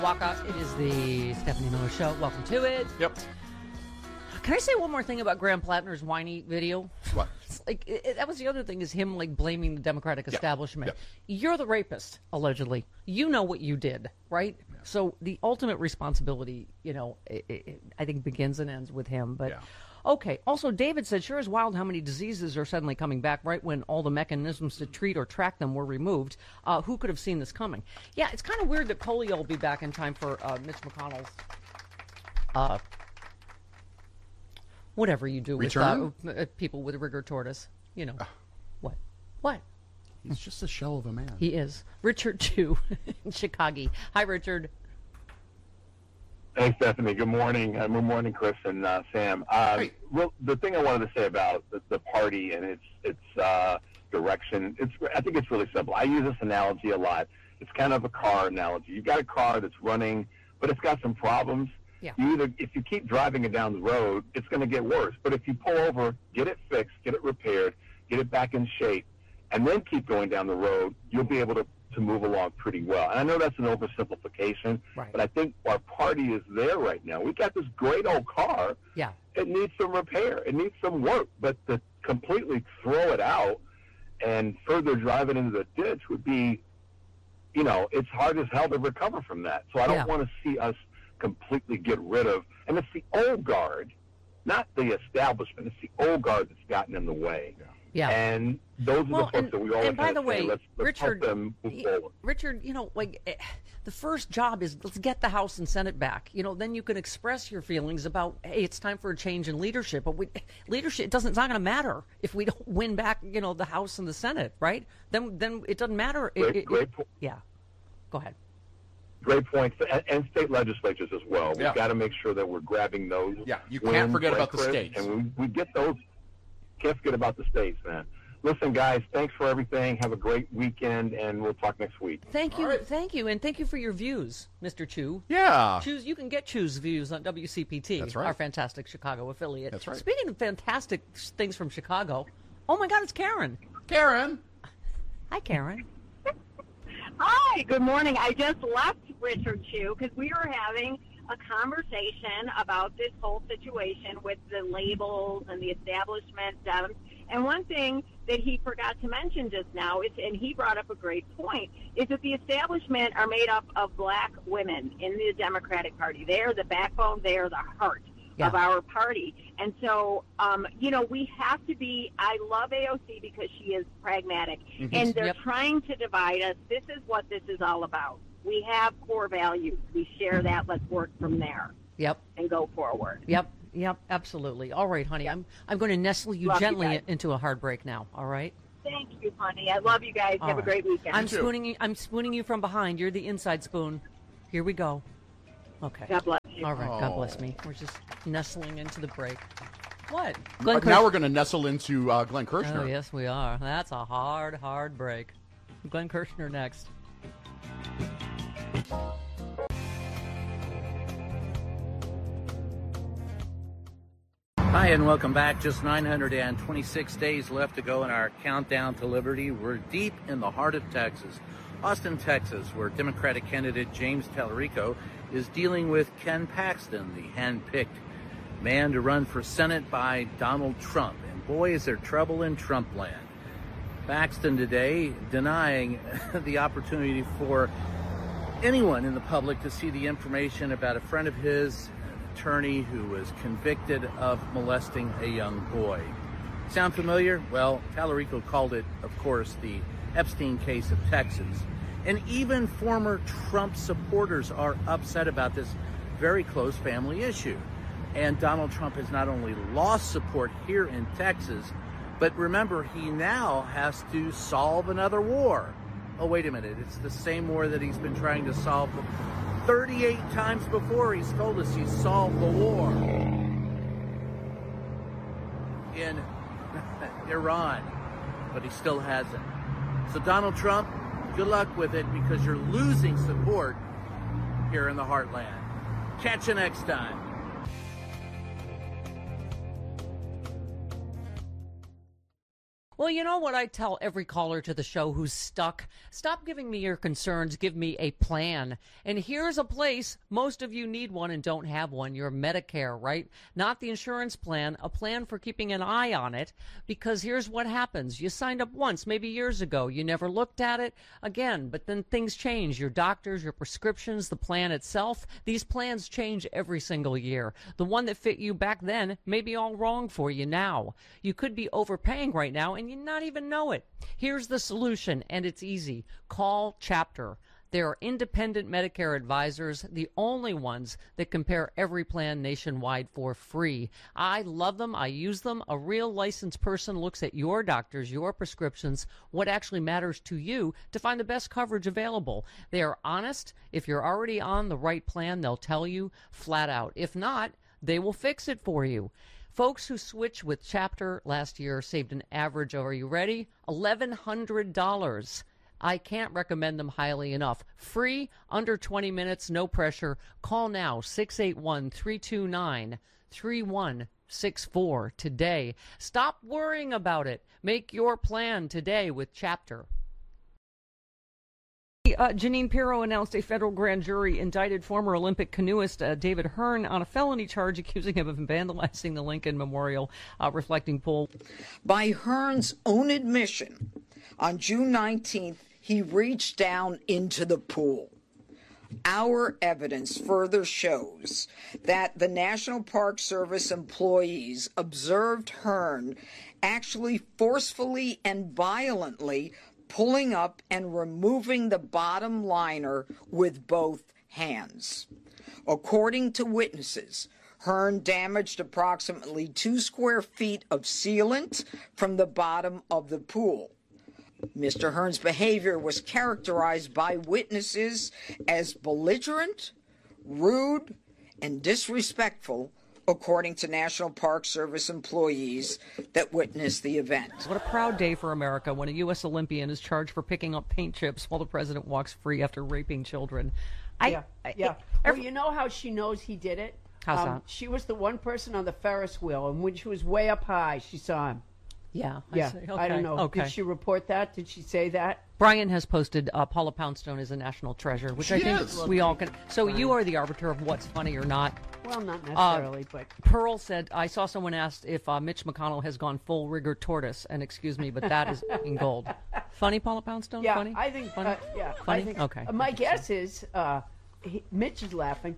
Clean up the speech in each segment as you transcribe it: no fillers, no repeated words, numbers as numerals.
Waka, it is the Stephanie Miller Show. Welcome to it. Yep. Can I say one more thing about Graham Plattner's whiny video? What? It's like that was the other thing, is him like blaming the Democratic establishment. Yeah. You're the rapist, allegedly. You know what you did, right? Yeah. So the ultimate responsibility, I think begins and ends with him. But okay. Also, David said, sure is wild how many diseases are suddenly coming back right when all the mechanisms to treat or track them were removed. Who could have seen this coming? Yeah, it's kind of weird that polio will be back in time for Mitch McConnell's whatever you do with people with rigor tortoise. What? What? He's just a shell of a man. He is. Richard Chu in Chicago. Hi, Richard. Hey, Stephanie. Good morning. Good morning, Chris and Sam. Well, the thing I wanted to say about the party and its direction, I think it's really simple. I use this analogy a lot. It's kind of a car analogy. You've got a car that's running, but it's got some problems. Yeah. If you keep driving it down the road, it's going to get worse. But if you pull over, get it fixed, get it repaired, get it back in shape, and then keep going down the road, you'll be able to move along pretty well. And I know that's an oversimplification, but I think our party is there right now. We've got this great old car. Yeah. It needs some repair. It needs some work. But to completely throw it out and further drive it into the ditch would be, it's hard as hell to recover from that. So I don't want to see us completely get rid of, and it's the old guard, not the establishment. It's the old guard that's gotten in the way. Yeah. And those are the folks that we always by the way, let's Richard, help them move forward. Richard, the first job is let's get the House and Senate back. Then you can express your feelings about, hey, it's time for a change in leadership. But leadership, it's not going to matter if we don't win back, the House and the Senate, right? Then it doesn't matter. Great point. Yeah. Go ahead. Great points, and state legislatures as well. We've got to make sure that we're grabbing those. Yeah, you can't forget about the states. And we get those. Can't forget about the states, man. Listen, guys, thanks for everything. Have a great weekend, and we'll talk next week. Thank you, thank you, and thank you for your views, Mr. Chu. Yeah. You can get Chu's views on WCPT, That's right. Our fantastic Chicago affiliate. That's right. Speaking of fantastic things from Chicago, oh my God, it's Karen. Karen. Hi, Karen. Hi, good morning. I just left Richard Chu because we were having a conversation about this whole situation with the labels and the establishment. And one thing that he forgot to mention just now is, and he brought up a great point, is that the establishment are made up of black women in the Democratic Party. They are the backbone. They are the heart of our party. And so, we have to be, I love AOC because she is pragmatic. Mm-hmm. And they're trying to divide us. This is what this is all about. We have core values. We share that. Let's work from there. Yep. And go forward. Yep, absolutely. All right, honey. I'm going to nestle you gently into a hard break now, all right? Thank you, honey. I love you guys. Have a great weekend. I'm spooning you from behind. You're the inside spoon. Here we go. Okay. God bless you. All right, God bless me. We're just nestling into the break. What? Now we're going to nestle into Glenn Kirshner. Oh, yes, we are. That's a hard break. Glenn Kirshner next. Hi, and welcome back. Just 926 days left to go in our countdown to liberty. We're deep in the heart of Texas, Austin, Texas, where Democratic candidate James Tallarico is dealing with Ken Paxton, the hand-picked man to run for Senate by Donald Trump. And boy, is there trouble in Trump land. Paxton today denying the opportunity for anyone in the public to see the information about a friend of his, an attorney who was convicted of molesting a young boy. Sound familiar? Well, Tallarico called it, of course, the Epstein case of Texas. And even former Trump supporters are upset about this very close family issue. And Donald Trump has not only lost support here in Texas, but remember, he now has to solve another war. Oh, wait a minute. It's the same war that he's been trying to solve 38 times before. He's told us he's solved the war in Iran, but he still hasn't. So Donald Trump, good luck with it, because you're losing support here in the heartland. Catch you next time. Well, you know what I tell every caller to the show who's stuck? Stop giving me your concerns. Give me a plan. And here's a place. Most of you need one and don't have one. Your Medicare, right? Not the insurance plan, a plan for keeping an eye on it. Because here's what happens. You signed up once, maybe years ago. You never looked at it again. But then things change. Your doctors, your prescriptions, the plan itself. These plans change every single year. The one that fit you back then may be all wrong for you now. You could be overpaying right now and you not even know it. Here's the solution, and it's easy. Call Chapter. They are independent Medicare advisors, the only ones that compare every plan nationwide for free. I love them. I use them. A real licensed person looks at your doctors, your prescriptions, what actually matters to you to find the best coverage available. They are honest. If you're already on the right plan, they'll tell you flat out. If not, they will fix it for you. Folks who switched with Chapter last year saved an average of, are you ready? $1,100. I can't recommend them highly enough. Free, under 20 minutes, no pressure. Call now, 681-329-3164 today. Stop worrying about it. Make your plan today with Chapter. Jeanine Pirro announced a federal grand jury indicted former Olympic canoeist David Hearn on a felony charge accusing him of vandalizing the Lincoln Memorial reflecting pool. By Hearn's own admission, on June 19th, he reached down into the pool. Our evidence further shows that the National Park Service employees observed Hearn actually forcefully and violently pulling up and removing the bottom liner with both hands. According to witnesses, Hearn damaged approximately 2 square feet of sealant from the bottom of the pool. Mr. Hearn's behavior was characterized by witnesses as belligerent, rude, and disrespectful, according to National Park Service employees that witnessed the event. What a proud day for America when a U.S. Olympian is charged for picking up paint chips while the president walks free after raping children. Well, you know how she knows he did it? How's that? She was the one person on the Ferris wheel, and when she was way up high, she saw him. Yeah. I don't know. Okay. Did she report that? Did she say that? Brian has posted Paula Poundstone is a national treasure, which I think we all can. So you are the arbiter of what's funny or not. Well, not necessarily, but... Pearl said, I saw someone asked if Mitch McConnell has gone full rigor tortoise, and excuse me, but that is in gold. Funny, Paula Poundstone? Yeah, Funny? I think... Funny? I think... Okay. My guess is Mitch is laughing.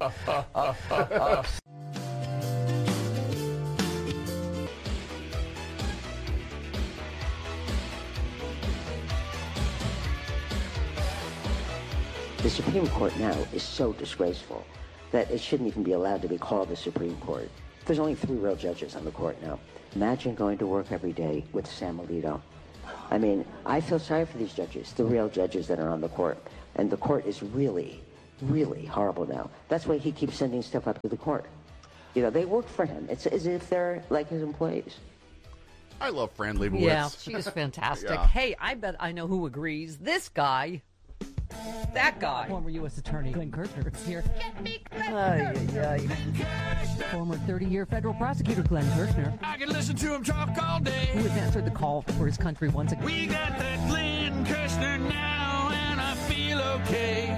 The Supreme Court now is so disgraceful that it shouldn't even be allowed to be called the Supreme Court. There's only 3 real judges on the court now. Imagine going to work every day with Sam Alito. I mean, I feel sorry for these judges, the real judges that are on the court. And the court is really, really horrible now. That's why he keeps sending stuff up to the court. You know, they work for him. It's as if they're like his employees. I love Fran Lebowitz. Yeah, she is fantastic. Yeah. Hey, I bet I know who agrees. This guy. That guy. Former U.S. Attorney Glenn Kirshner is here. Get me Glenn Kirshner. Former 30-year federal prosecutor Glenn Kirshner. I can listen to him talk all day. Who has answered the call for his country once again. We got that Glenn Kirshner now, and I feel okay.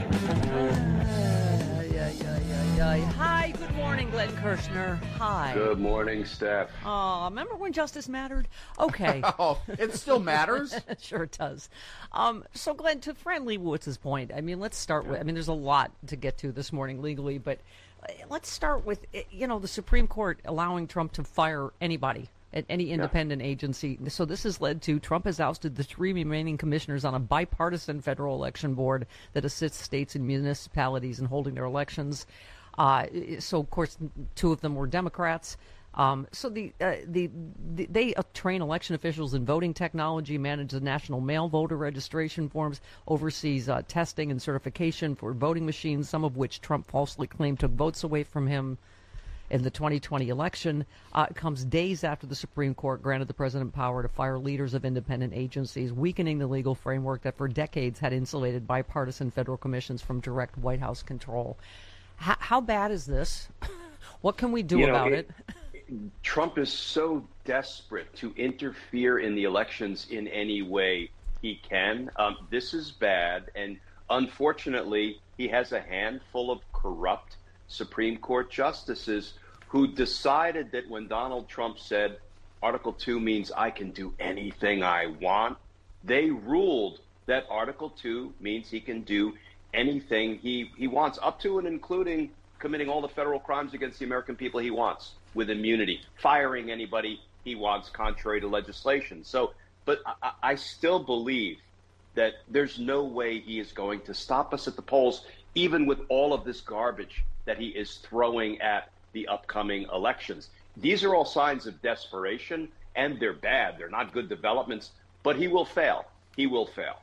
Hi, good morning, Glenn Kirshner. Hi. Good morning, Steph. Oh, remember when justice mattered? Okay. Oh, it still matters? Sure it does. So, Glenn, to Fran Leibowitz' point, I mean, let's start with, I mean, there's a lot to get to this morning legally, but let's start with, you know, the Supreme Court allowing Trump to fire anybody at any independent agency. So this has led to Trump has ousted the 3 remaining commissioners on a bipartisan federal election board that assists states and municipalities in holding their elections. So, of course, 2 of them were Democrats. So they train election officials in voting technology, manage the national mail voter registration forms, oversees testing and certification for voting machines, some of which Trump falsely claimed took votes away from him in the 2020 election. It comes days after the Supreme Court granted the president power to fire leaders of independent agencies, weakening the legal framework that for decades had insulated bipartisan federal commissions from direct White House control. How bad is this? What can we do about it? Trump is so desperate to interfere in the elections in any way he can. This is bad, and unfortunately, he has a handful of corrupt Supreme Court justices who decided that when Donald Trump said Article 2 means I can do anything I want, they ruled that Article 2 means he can do anything he wants, up to and including committing all the federal crimes against the American people he wants with immunity, firing anybody he wants contrary to legislation. So, but I still believe that there's no way he is going to stop us at the polls, even with all of this garbage that he is throwing at the upcoming elections. These are all signs of desperation, and they're bad. They're not good developments, but he will fail. He will fail.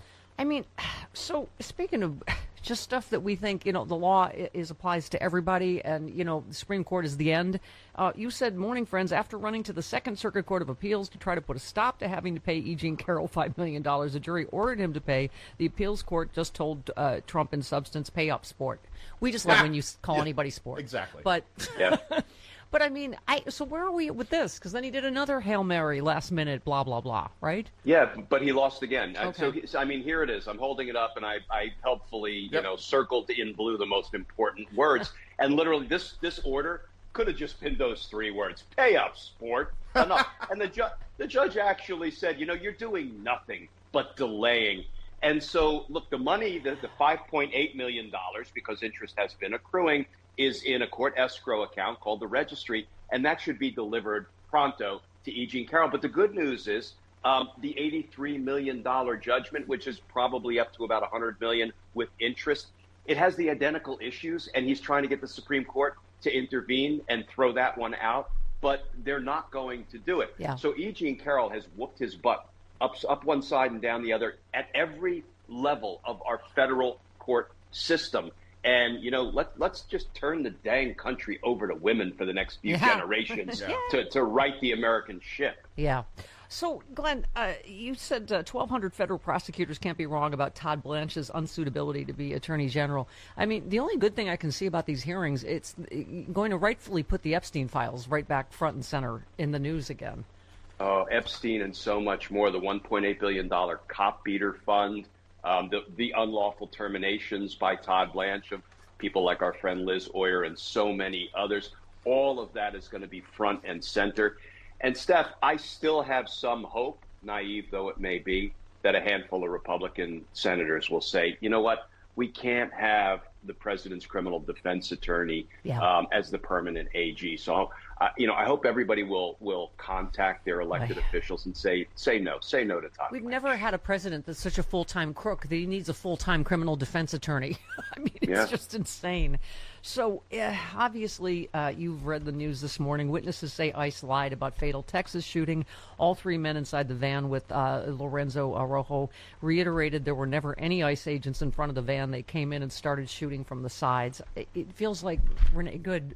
I mean, so speaking of just stuff that we think, the law applies to everybody and, the Supreme Court is the end. You said, morning, friends, after running to the Second Circuit Court of Appeals to try to put a stop to having to pay E. Jean Carroll $5 million, a jury ordered him to pay. The appeals court just told Trump in substance, pay up, sport. We just love when you call anybody sport. Exactly. But yeah. But I mean, so where are we with this? Because then he did another Hail Mary last minute, blah, blah, blah, right? Yeah, but he lost again. Okay. So, I mean, here it is. I'm holding it up, and I helpfully, circled in blue the most important words. And literally, this order could have just been those three words: pay up, sport. Enough. And the judge actually said, you're doing nothing but delaying. And so, look, the money, the $5.8 million, because interest has been accruing, is in a court escrow account called the registry, and that should be delivered pronto to E. Jean Carroll. But the good news is the $83 million judgment, which is probably up to about $100 million with interest, it has the identical issues, and he's trying to get the Supreme Court to intervene and throw that one out, but they're not going to do it. Yeah. So E. Jean Carroll has whooped his butt up one side and down the other at every level of our federal court system. And, let's just turn the dang country over to women for the next few generations to right the American ship. Yeah. So, Glenn, you said 1,200 federal prosecutors can't be wrong about Todd Blanche's unsuitability to be Attorney General. I mean, the only good thing I can see about these hearings, it's going to rightfully put the Epstein files right back front and center in the news again. Oh, Epstein and so much more, the $1.8 billion cop beater fund. The unlawful terminations by Todd Blanche of people like our friend Liz Oyer and so many others. All of that is going to be front and center. And Steph, I still have some hope, naive though it may be, that a handful of Republican senators will say, you know what, we can't have the president's criminal defense attorney as the permanent AG. So, I hope everybody will contact their elected officials and say no to Todd. We've never had a president that's such a full-time crook that he needs a full-time criminal defense attorney. I mean, it's just insane. So, obviously, you've read the news this morning. Witnesses say ICE lied about fatal Texas shooting. All three men inside the van with Lorenzo Araujo reiterated there were never any ICE agents in front of the van. They came in and started shooting from the sides. It feels like Renee Good